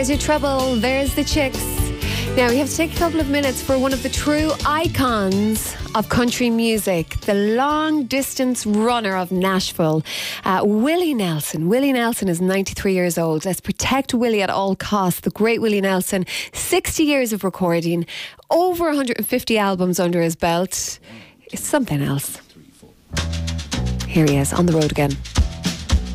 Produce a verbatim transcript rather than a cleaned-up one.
There's your trouble, there's the chicks. Now we have to take a couple of minutes for one of the true icons of country music, the long distance runner of Nashville, uh, Willie Nelson. Willie Nelson is ninety-three years old. Let's protect Willie at all costs. The great Willie Nelson, sixty years of recording, over one hundred fifty albums under his belt. It's something else. Here he is on the road again.